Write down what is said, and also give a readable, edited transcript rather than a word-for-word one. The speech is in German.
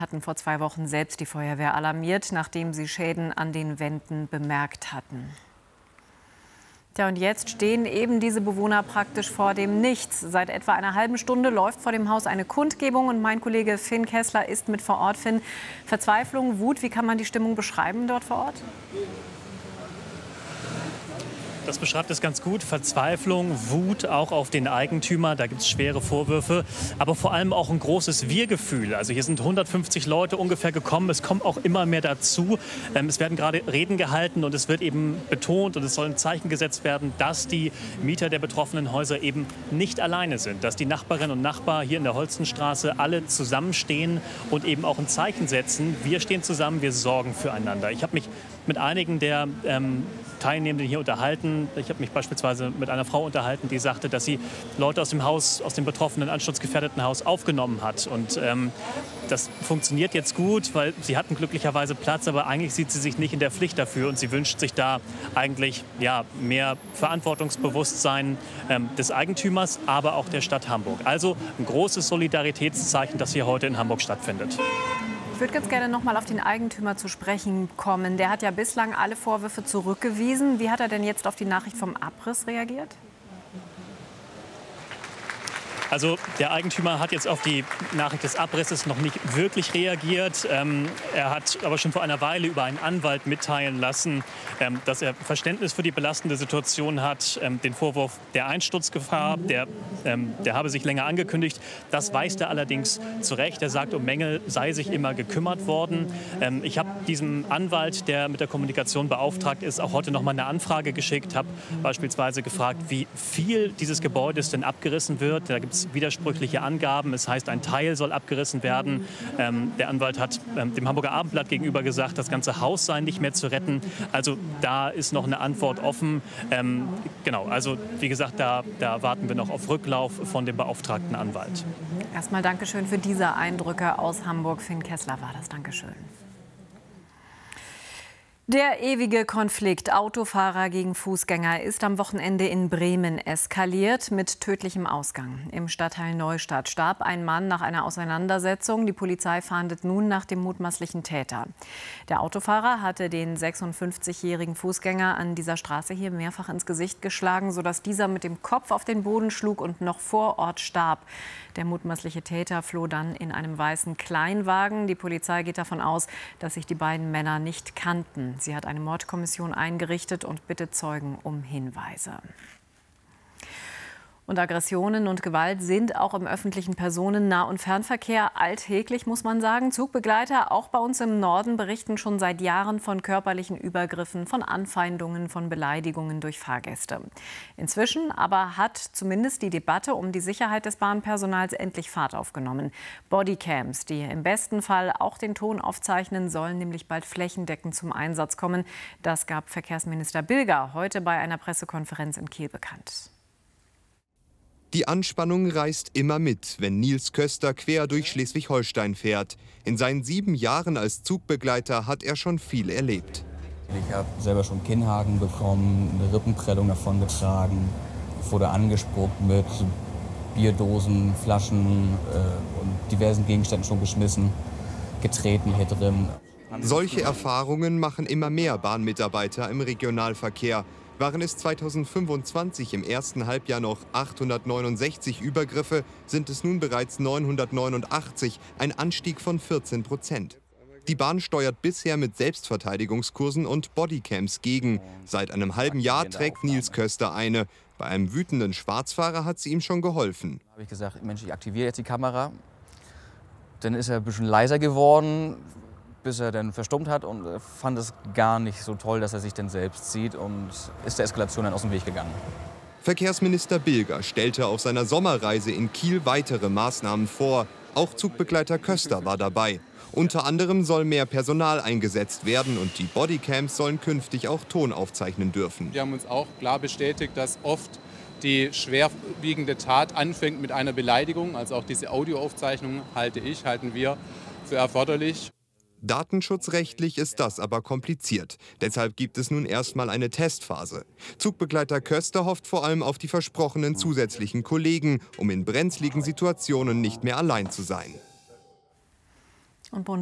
Hatten vor 2 Wochen selbst die Feuerwehr alarmiert, nachdem sie Schäden an den Wänden bemerkt hatten. Tja, und jetzt stehen eben diese Bewohner praktisch vor dem Nichts. Seit etwa einer halben Stunde läuft vor dem Haus eine Kundgebung und mein Kollege Finn Kessler ist mit vor Ort. Finn, Verzweiflung, Wut, wie kann man die Stimmung beschreiben dort vor Ort? Das beschreibt es ganz gut. Verzweiflung, Wut auch auf den Eigentümer. Da gibt es schwere Vorwürfe, aber vor allem auch ein großes Wir-Gefühl. Also hier sind 150 Leute ungefähr gekommen. Es kommen auch immer mehr dazu. Es werden gerade Reden gehalten und es wird eben betont und es soll ein Zeichen gesetzt werden, dass die Mieter der betroffenen Häuser eben nicht alleine sind. Dass die Nachbarinnen und Nachbarn hier in der Holstenstraße alle zusammenstehen und eben auch ein Zeichen setzen. Wir stehen zusammen, wir sorgen füreinander. Ich habe mich mit einigen der Teilnehmenden hier unterhalten. Ich habe mich beispielsweise mit einer Frau unterhalten, die sagte, dass sie Leute aus dem Haus, aus dem betroffenen, ansturzgefährdeten Haus aufgenommen hat. Und das funktioniert jetzt gut, weil sie hatten glücklicherweise Platz, aber eigentlich sieht sie sich nicht in der Pflicht dafür und sie wünscht sich da eigentlich mehr Verantwortungsbewusstsein des Eigentümers, aber auch der Stadt Hamburg. Also ein großes Solidaritätszeichen, das hier heute in Hamburg stattfindet. Ich würde ganz gerne noch mal auf den Eigentümer zu sprechen kommen. Der hat ja bislang alle Vorwürfe zurückgewiesen. Wie hat er denn jetzt auf die Nachricht vom Abriss reagiert? Also der Eigentümer hat jetzt auf die Nachricht des Abrisses noch nicht wirklich reagiert. Er hat aber schon vor einer Weile über einen Anwalt mitteilen lassen, dass er Verständnis für die belastende Situation hat. Den Vorwurf der Einsturzgefahr, der habe sich länger angekündigt. Das weist er allerdings zurecht. Er sagt, um Mängel sei sich immer gekümmert worden. Ich habe diesem Anwalt, der mit der Kommunikation beauftragt ist, auch heute noch mal eine Anfrage geschickt, habe beispielsweise gefragt, wie viel dieses Gebäudes denn abgerissen wird. Da gibt es widersprüchliche Angaben. Es heißt, ein Teil soll abgerissen werden. Der Anwalt hat dem Hamburger Abendblatt gegenüber gesagt, das ganze Haus sei nicht mehr zu retten. Also da ist noch eine Antwort offen. Genau, also wie gesagt, da warten wir noch auf Rücklauf von dem beauftragten Anwalt. Erstmal Dankeschön für diese Eindrücke aus Hamburg. Finn Kessler war das. Dankeschön. Der ewige Konflikt Autofahrer gegen Fußgänger ist am Wochenende in Bremen eskaliert mit tödlichem Ausgang. Im Stadtteil Neustadt starb ein Mann nach einer Auseinandersetzung. Die Polizei fahndet nun nach dem mutmaßlichen Täter. Der Autofahrer hatte den 56-jährigen Fußgänger an dieser Straße hier mehrfach ins Gesicht geschlagen, sodass dieser mit dem Kopf auf den Boden schlug und noch vor Ort starb. Der mutmaßliche Täter floh dann in einem weißen Kleinwagen. Die Polizei geht davon aus, dass sich die beiden Männer nicht kannten. Sie hat eine Mordkommission eingerichtet und bittet Zeugen um Hinweise. Und Aggressionen und Gewalt sind auch im öffentlichen Personennah- und Fernverkehr alltäglich, muss man sagen. Zugbegleiter, auch bei uns im Norden, berichten schon seit Jahren von körperlichen Übergriffen, von Anfeindungen, von Beleidigungen durch Fahrgäste. Inzwischen aber hat zumindest die Debatte um die Sicherheit des Bahnpersonals endlich Fahrt aufgenommen. Bodycams, die im besten Fall auch den Ton aufzeichnen, sollen nämlich bald flächendeckend zum Einsatz kommen. Das gab Verkehrsminister Bilger heute bei einer Pressekonferenz in Kiel bekannt. Die Anspannung reißt immer mit, wenn Nils Köster quer durch Schleswig-Holstein fährt. In seinen 7 Jahren als Zugbegleiter hat er schon viel erlebt. Ich habe selber schon Kinnhaken bekommen, eine Rippenprellung davon getragen, wurde angespuckt mit Bierdosen, Flaschen und diversen Gegenständen schon geschmissen, getreten hier drin. Solche Erfahrungen machen immer mehr Bahnmitarbeiter im Regionalverkehr. Waren es 2025 im ersten Halbjahr noch 869 Übergriffe, sind es nun bereits 989, ein Anstieg von 14%. Die Bahn steuert bisher mit Selbstverteidigungskursen und Bodycams gegen. Seit einem halben Jahr trägt Nils Köster eine. Bei einem wütenden Schwarzfahrer hat sie ihm schon geholfen. Da habe ich gesagt, Mensch, ich aktiviere jetzt die Kamera. Dann ist er ein bisschen leiser geworden, bis er dann verstummt hat und fand es gar nicht so toll, dass er sich dann selbst sieht und ist der Eskalation dann aus dem Weg gegangen. Verkehrsminister Bilger stellte auf seiner Sommerreise in Kiel weitere Maßnahmen vor. Auch Zugbegleiter Köster war dabei. Unter anderem soll mehr Personal eingesetzt werden und die Bodycams sollen künftig auch Ton aufzeichnen dürfen. Wir haben uns auch klar bestätigt, dass oft die schwerwiegende Tat anfängt mit einer Beleidigung. Also auch diese Audioaufzeichnung halten wir für erforderlich. Datenschutzrechtlich ist das aber kompliziert. Deshalb gibt es nun erstmal eine Testphase. Zugbegleiter Köster hofft vor allem auf die versprochenen zusätzlichen Kollegen, um in brenzligen Situationen nicht mehr allein zu sein. Und